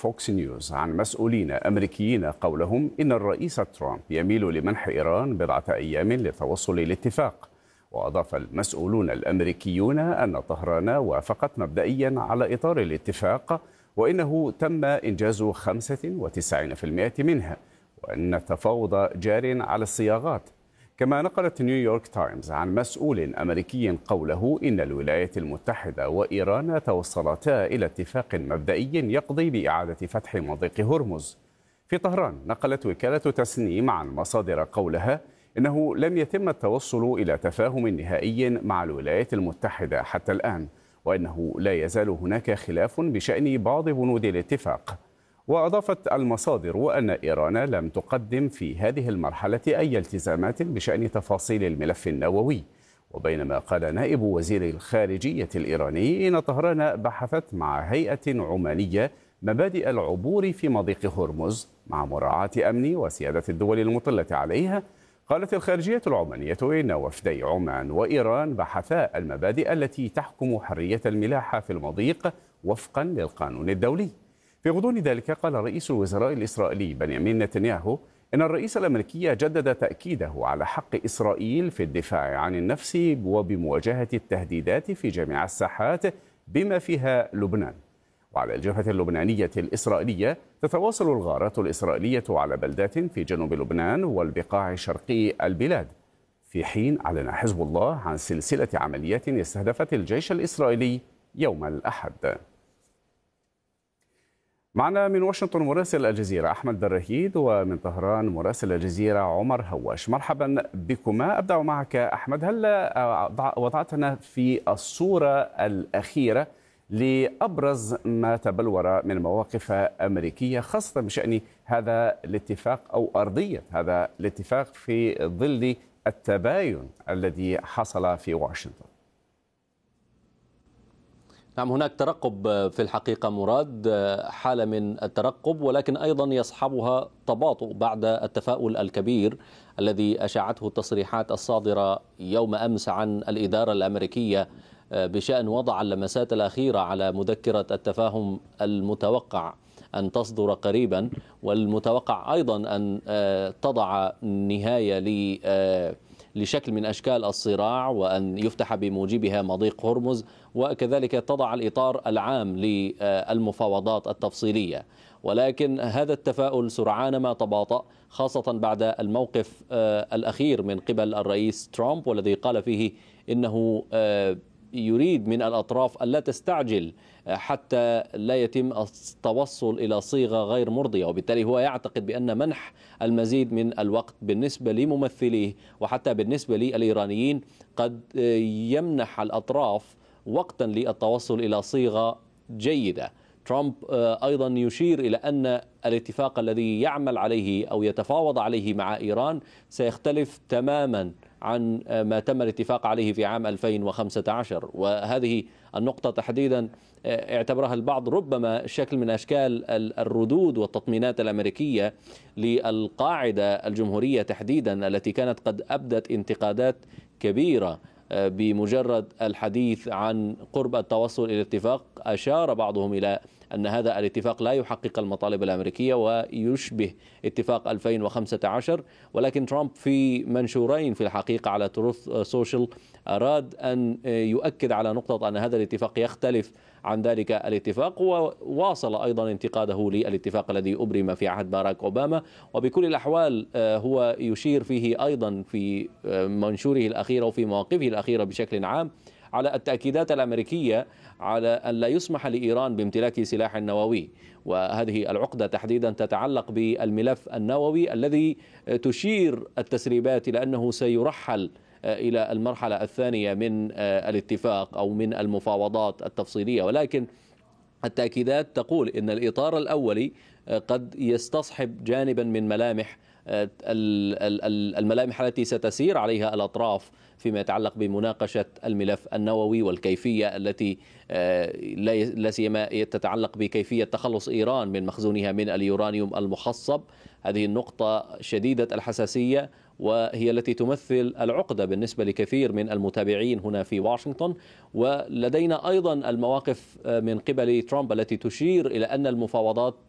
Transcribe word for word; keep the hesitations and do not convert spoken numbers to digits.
فوكس نيوز عن مسؤولين أمريكيين قولهم إن الرئيس ترامب يميل لمنح إيران بضعة أيام للتوصل لاتفاق. وأضاف المسؤولون الأمريكيون أن طهران وافقت مبدئيا على إطار الاتفاق، وإنه تم إنجاز خمسة وتسعين بالمئة منها، وأن التفاوض جار على الصياغات. كما نقلت نيويورك تايمز عن مسؤول أمريكي قوله إن الولايات المتحدة وإيران توصلتا إلى اتفاق مبدئي يقضي بإعادة فتح مضيق هرمز. في طهران نقلت وكالة تسنيم عن مصادر قولها إنه لم يتم التوصل إلى تفاهم نهائي مع الولايات المتحدة حتى الآن، وأنه لا يزال هناك خلاف بشأن بعض بنود الاتفاق. وأضافت المصادر أن إيران لم تقدم في هذه المرحلة أي التزامات بشأن تفاصيل الملف النووي. وبينما قال نائب وزير الخارجية الإيراني إن طهران بحثت مع هيئة عمانية مبادئ العبور في مضيق هرمز مع مراعاة أمن وسيادة الدول المطلة عليها، قالت الخارجية العمانية إن وفدي عمان وإيران بحثا المبادئ التي تحكم حرية الملاحة في المضيق وفقا للقانون الدولي. في غضون ذلك قال رئيس الوزراء الإسرائيلي بنيامين نتنياهو إن الرئيس الأمريكي جدد تأكيده على حق إسرائيل في الدفاع عن النفس وبمواجهة التهديدات في جميع الساحات بما فيها لبنان. وعلى الجبهة اللبنانية الإسرائيلية تتواصل الغارات الإسرائيلية على بلدات في جنوب لبنان والبقاع الشرقي البلاد، في حين أعلن حزب الله عن سلسلة عمليات استهدفت الجيش الإسرائيلي يوم الأحد. معنا من واشنطن مراسل الجزيرة أحمد درهيد، ومن طهران مراسل الجزيرة عمر هواش. مرحبا بكما. أبدأ معك أحمد، هل وضعتنا في الصورة الأخيرة لأبرز ما تبلور من مواقف أمريكية خاصة بشأن هذا الاتفاق أو أرضية هذا الاتفاق في ظل التباين الذي حصل في واشنطن؟ نعم، هناك ترقب في الحقيقة مراد، حالة من الترقب، ولكن أيضا يصحبها تباطؤ بعد التفاؤل الكبير الذي أشاعته التصريحات الصادرة يوم أمس عن الإدارة الأمريكية بشأن وضع اللمسات الأخيرة على مذكرة التفاهم المتوقع أن تصدر قريبا، والمتوقع أيضا أن تضع نهاية لشكل من أشكال الصراع وأن يفتح بموجبها مضيق هرمز، وكذلك تضع الإطار العام للمفاوضات التفصيلية. ولكن هذا التفاؤل سرعان ما تباطأ، خاصة بعد الموقف الأخير من قبل الرئيس ترامب، والذي قال فيه إنه يريد من الأطراف ألا تستعجل حتى لا يتم التوصل إلى صيغة غير مرضية، وبالتالي هو يعتقد بأن منح المزيد من الوقت بالنسبة لممثليه وحتى بالنسبة للإيرانيين قد يمنح الأطراف وقتا للتوصل إلى صيغة جيدة. ترامب أيضا يشير إلى أن الاتفاق الذي يعمل عليه أو يتفاوض عليه مع إيران سيختلف تماما عن ما تم الاتفاق عليه في عام ألفين وخمسة عشر، وهذه النقطة تحديدا اعتبرها البعض ربما شكل من أشكال الردود والتطمينات الأمريكية للقاعدة الجمهورية تحديدا، التي كانت قد أبدت انتقادات كبيرة بمجرد الحديث عن قرب التوصل إلى اتفاق. أشار بعضهم إلى أن هذا الاتفاق لا يحقق المطالب الأمريكية ويشبه اتفاق ألفين وخمسة عشر، ولكن ترامب في منشورين في الحقيقة على تروث سوشيال أراد أن يؤكد على نقطة أن هذا الاتفاق يختلف عن ذلك الاتفاق، وواصل أيضا انتقاده للاتفاق الذي أبرم في عهد باراك أوباما. وبكل الأحوال هو يشير فيه أيضا في منشوره الأخير وفي مواقفه الأخيرة بشكل عام على التأكيدات الأمريكية على أن لا يسمح لإيران بامتلاك سلاح نووي، وهذه العقدة تحديدا تتعلق بالملف النووي الذي تشير التسريبات إلى أنه سيرحل إلى المرحلة الثانية من الاتفاق أو من المفاوضات التفصيلية. ولكن التأكيدات تقول أن الإطار الأولي قد يستصحب جانبا من ملامح الملامح التي ستسير عليها الأطراف فيما يتعلق بمناقشة الملف النووي والكيفية التي لا سيما تتعلق بكيفية تخلص إيران من مخزونها من اليورانيوم المخصب. هذه النقطة شديدة الحساسية وهي التي تمثل العقدة بالنسبة لكثير من المتابعين هنا في واشنطن. ولدينا أيضا المواقف من قبل ترامب التي تشير إلى أن المفاوضات